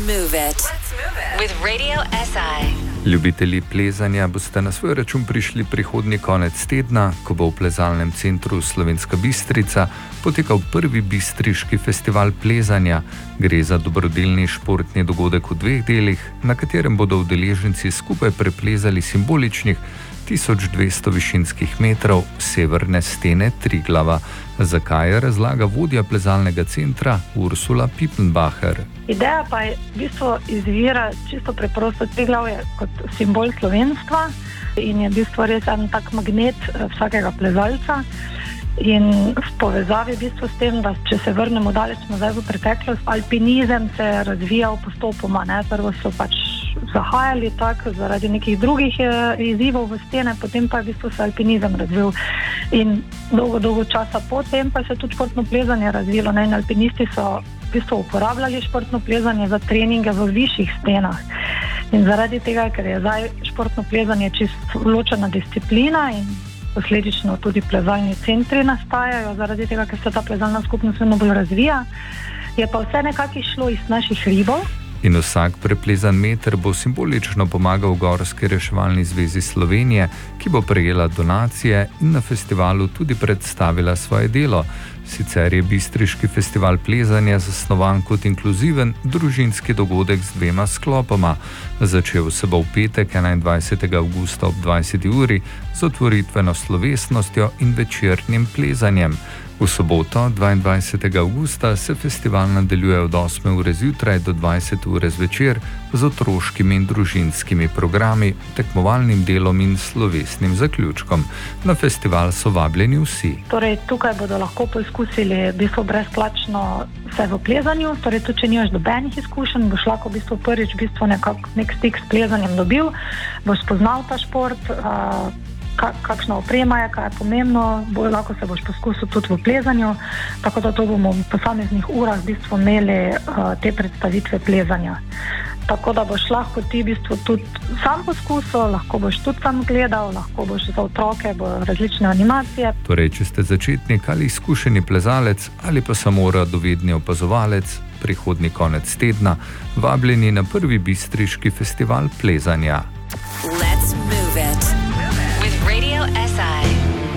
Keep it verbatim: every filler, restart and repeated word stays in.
move it. Let's move it. With Radio S I. Ljubitelji plezanja boste na svoj račun prišli prihodnji konec tedna, ko bo v plezalnem centru Slovenska Bistrica potekal prvi bistriški festival plezanja. Gre za dobrodelni športni dogodek v dveh delih, na katerem bodo udeleženci skupaj preplezali simboličnih tisoč dvesto višinskih metrov severne stene Triglava. Zakaj, razlaga vodja plezalnega centra Ursula Pippenbacher. Ideja pa je v bistvu izvira čisto preprosto. Triglav je kot simbol slovenstva in je v bistvu res en tak magnet vsakega plezalca. In v povezavi v bistvu s tem, da če se vrnemo daleč nazaj v preteklost, alpinizem se je razvijal postopoma. Ne? Prvo so pač zahajali tako zaradi nekih drugih izzivov v stene, potem pa je v bistvu se alpinizem razvil. In dolgo, dolgo časa potem pa se je tudi športno plezanje razvilo. Ne? In alpinisti so v bistvu uporabljali športno plezanje za treninge v višjih stenah. In zaradi tega, ker je zdaj športno plezanje čisto ločena disciplina in posledično tudi plezalni centri nastajajo, zaradi tega, ker se ta plezalna skupnost vedno bolj razvija, je pa vse nekako išlo iz naših hribov. In vsak preplezan meter bo simbolično pomagal Gorski reševalni zvezi Slovenije, ki bo prejela donacije in na festivalu tudi predstavila svoje delo. Sicer je bistriški festival plezanja zasnovan kot inkluziven družinski dogodek z dvema sklopoma. Začel se bo v petek enaindvajsetega avgusta ob dvajseti uri z otvoritveno slovesnostjo in večernim plezanjem. V soboto, dvaindvajsetega avgusta, se festival nadaljuje od osme ure zjutraj do dvajsete ure zvečer z otroškimi in družinskimi programi, tekmovalnim delom in slovesnim zaključkom. Na festival so vabljeni vsi. Torej, tukaj bodo lahko poizkusili v bistvu brezplačno vse v plezanju, torej tudi če nimaš nobenih izkušenj, boš lahko v bistvu prvič v bistvu nekak, nek stik s plezanjem dobil, boš spoznal ta šport, uh, kakšna oprema je, kaj je pomembno, bolj lahko se boš poskusil tudi v plezanju, tako da to bomo v posameznih urah v bistvu imeli uh, te predstavitve plezanja. Tako da boš lahko ti v bistvu tudi sam poskusil, lahko boš tudi sam gledal, lahko boš za otroke, bo različne animacije. Torej, če ste začetnik ali izkušeni plezalec ali pa samo radovedni opazovalec, prihodnji konec tedna, vabljeni na prvi bistriški festival plezanja. Let's